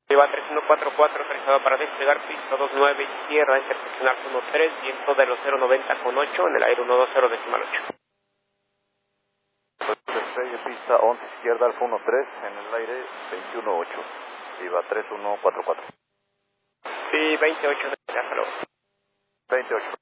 Viva 3144, autorizado para despegar, piso 29, izquierda, interseccional 13, viento de los 090 con 8, en el aire 120 decimal 8. 6 pista 11, izquierda, Alfa 13, en el aire 218. Viva 3144. Sí, 28, hasta luego. 28.